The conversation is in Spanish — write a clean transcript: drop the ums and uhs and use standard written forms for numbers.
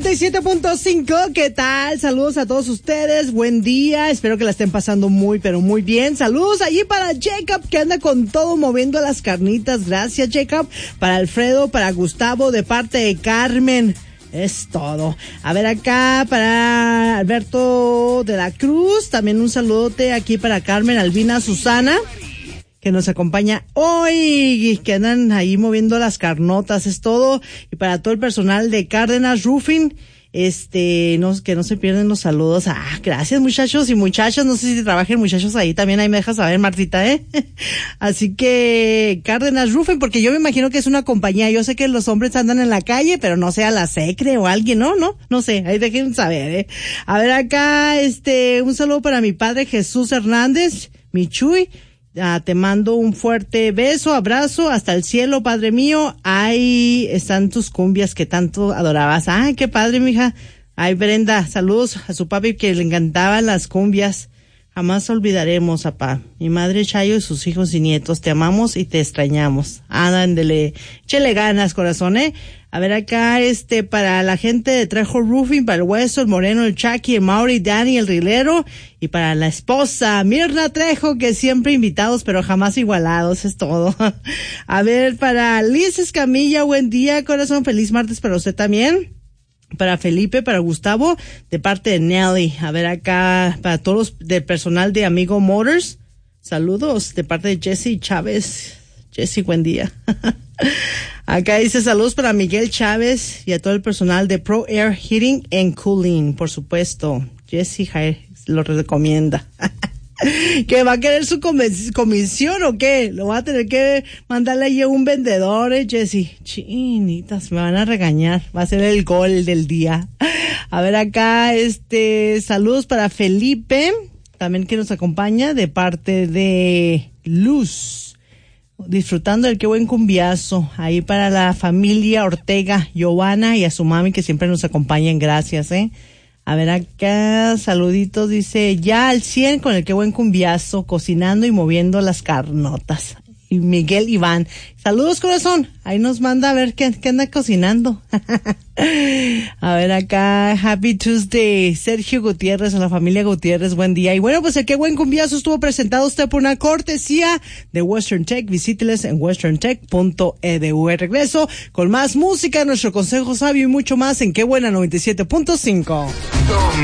97.5, ¿qué tal? Saludos a todos ustedes, buen día, espero que la estén pasando muy, pero muy bien. Saludos allí para Jacob, que anda con todo moviendo las carnitas, gracias Jacob. Para Alfredo, para Gustavo, de parte de Carmen. Es todo. A ver acá para Alberto de la Cruz, también un saludote aquí para Carmen, Albina, Susana, que nos acompaña hoy, que andan ahí moviendo las carnotas, es todo. Y para todo el personal de Cárdenas Roofing, que no se pierden los saludos. Gracias muchachos y muchachas, no sé si trabajen muchachos ahí también me dejas saber, Martita, Así que Cárdenas Roofing, porque yo me imagino que es una compañía, yo sé que los hombres andan en la calle, pero no sea la Secre o alguien, no sé, ahí dejen saber, A ver acá, un saludo para mi padre Jesús Hernández, mi Chuy. Te mando un fuerte beso, abrazo, hasta el cielo, padre mío. Ahí están tus cumbias que tanto adorabas. Ay, qué padre, mija. Ay, Brenda, saludos a su papi que le encantaban las cumbias. Jamás olvidaremos, papá. Mi madre Chayo y sus hijos y nietos, te amamos y te extrañamos. Ándale, échele ganas, corazón, A ver acá, para la gente de Trejo Roofing, para el Hueso, el Moreno, el Chucky, el Mauri, Dani, el Rilero, y para la esposa, Mirna Trejo, que siempre invitados, pero jamás igualados, es todo. A ver, para Liz Escamilla, buen día, corazón, feliz martes para usted también. Para Felipe, para Gustavo, de parte de Nelly. A ver acá, para todos los del personal de Amigo Motors, saludos, de parte de Jesse Chávez. Jesse, buen día. Acá dice saludos para Miguel Chávez y a todo el personal de Pro Air Heating and Cooling, por supuesto. Jesse lo recomienda. ¿Que va a querer su comisión o qué? Lo va a tener que mandarle ahí a un vendedor, Jesse. Chinitas, me van a regañar. Va a ser el gol del día. A ver acá, saludos para Felipe, también que nos acompaña de parte de Luz. Disfrutando del qué buen cumbiazo. Ahí para la familia Ortega, Giovanna y a su mami que siempre nos acompañan. Gracias, A ver acá, saluditos, dice, ya al 100 con el qué buen cumbiazo, cocinando y moviendo las carnotas. Y Miguel Iván, saludos corazón, ahí nos manda a ver qué anda cocinando. A ver acá, Happy Tuesday, Sergio Gutiérrez, a la familia Gutiérrez, buen día. Y bueno, pues el qué buen cumbiazo estuvo presentado usted por una cortesía de Western Tech. Visíteles en westerntech.edu. Regreso con más música, nuestro consejo sabio y mucho más en Qué Buena 97.5.